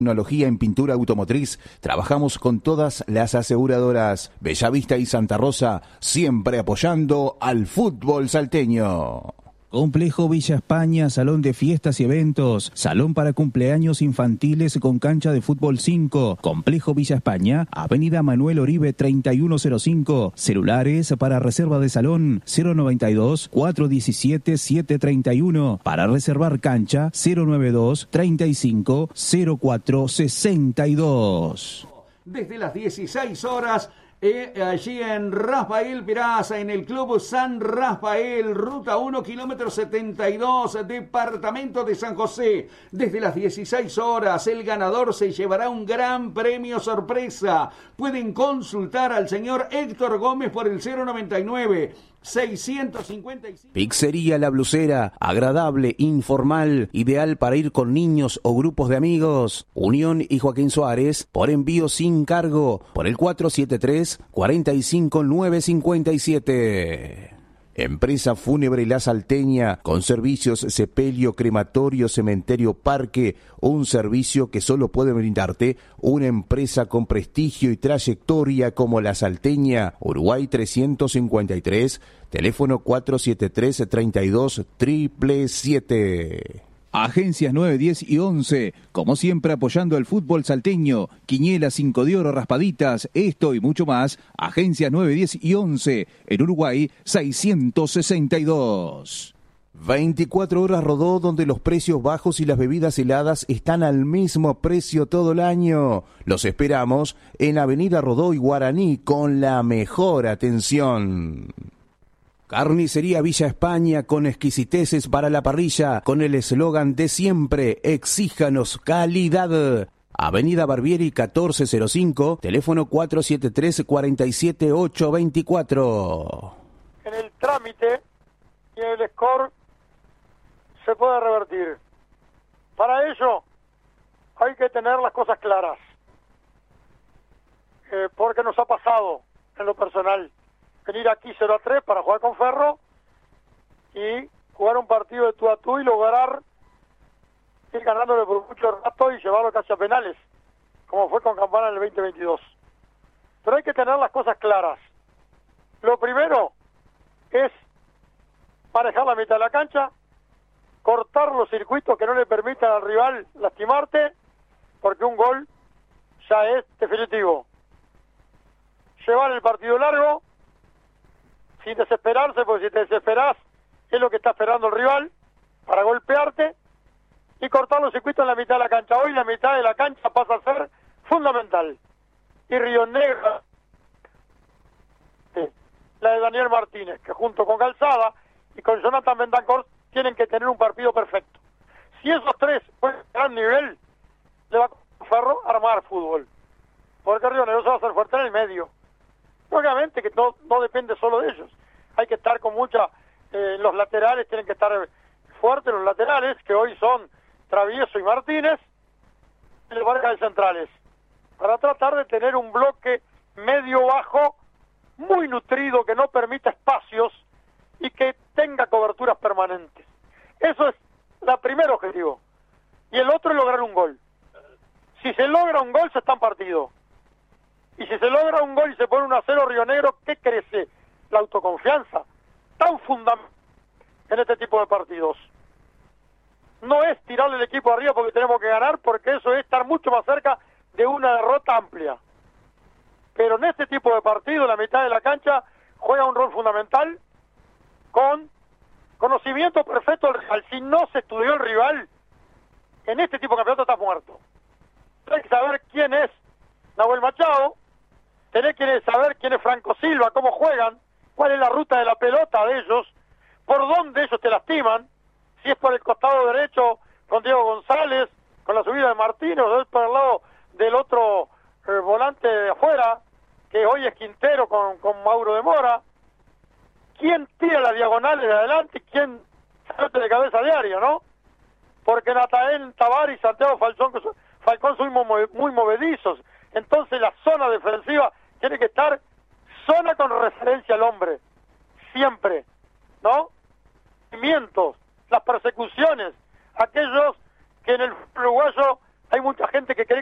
Tecnología en pintura automotriz. Trabajamos con todas las aseguradoras. Bellavista y Santa Rosa, siempre apoyando al fútbol salteño. Complejo Villa España, salón de fiestas y eventos, salón para cumpleaños infantiles con cancha de fútbol 5. Complejo Villa España, Avenida Manuel Oribe 3105. Celulares para reserva de salón 092-417-731. Para reservar cancha 092-35-0462. Desde las 16 horas... allí en Rafael Peraza, en el Club San Rafael, Ruta 1, kilómetro 72, departamento de San José. Desde las 16 horas, el ganador se llevará un gran premio sorpresa. Pueden consultar al señor Héctor Gómez por el 099-655. Pizzería La Blusera, agradable, informal, ideal para ir con niños o grupos de amigos. Unión y Joaquín Suárez, por envío sin cargo, por el 473-45957. Empresa Fúnebre La Salteña, con servicios sepelio, crematorio, cementerio, parque, un servicio que solo puede brindarte una empresa con prestigio y trayectoria como La Salteña. Uruguay 353, teléfono 473-32-777. Agencias 9, 10 y 11, como siempre apoyando al fútbol salteño. Quiniela 5 de oro, raspaditas, esto y mucho más. Agencias 9, 10 y 11, en Uruguay 662. 24 horas Rodó, donde los precios bajos y las bebidas heladas están al mismo precio todo el año. Los esperamos en Avenida Rodó y Guaraní con la mejor atención. Carnicería Villa España, con exquisiteces para la parrilla, con el eslogan de siempre: exíjanos calidad. Avenida Barbieri 1405, teléfono 473-47824. En el trámite y en el score se puede revertir. Para ello hay que tener las cosas claras, porque nos ha pasado en lo personal venir aquí 0-3 para jugar con Ferro y jugar un partido de tú a tú y lograr ir ganándole por mucho rato y llevarlo casi a penales, como fue con Campana en el 2022. Pero hay que tener las cosas claras. Lo primero es manejar la mitad de la cancha, cortar los circuitos que no le permitan al rival lastimarte, porque un gol ya es definitivo. Llevar el partido largo, sin desesperarse, porque si te desesperás es lo que está esperando el rival para golpearte, y cortar los circuitos en la mitad de la cancha. Hoy la mitad de la cancha pasa a ser fundamental. Y Río Negro, la de Daniel Martínez, que junto con Calzada y con Jonathan Bendancourt tienen que tener un partido perfecto. Si esos tres juegan a gran nivel, le va a Ferro armar fútbol, porque Río Negro se va a hacer fuerte en el medio. Obviamente que no depende solo de ellos. Hay que estar con mucha... los laterales tienen que estar fuertes, los laterales, que hoy son Travieso y Martínez, y el Vargas de centrales, para tratar de tener un bloque medio-bajo muy nutrido, que no permita espacios y que tenga coberturas permanentes. Eso es el primer objetivo. Y el otro es lograr un gol. Si se logra un gol, se está en partido. Y si se logra un gol y se pone 1-0 Río Negro, ¿qué crece? La autoconfianza, tan fundamental en este tipo de partidos. No es tirarle el equipo arriba porque tenemos que ganar, porque eso es estar mucho más cerca de una derrota amplia. Pero en este tipo de partidos, la mitad de la cancha juega un rol fundamental con conocimiento perfecto del rival. Si no se estudió el rival, en este tipo de campeonato está muerto. Hay que saber quién es Nahuel Machado, tenés que saber quién es Franco Silva, cómo juegan, cuál es la ruta de la pelota de ellos, por dónde ellos te lastiman, si es por el costado derecho con Diego González, con la subida de Martínez, o es por el lado del otro volante de afuera, que hoy es Quintero con Mauro de Mora. ¿Quién tira las diagonales de adelante y quién salte de cabeza diaria, no? Porque Natael Tavares y Santiago Falcón son muy movedizos. Entonces la zona defensiva tiene que estar zona con referencia al hombre, siempre, ¿no? Movimientos, las persecuciones, aquellos que en el uruguayo Hay mucha gente que cree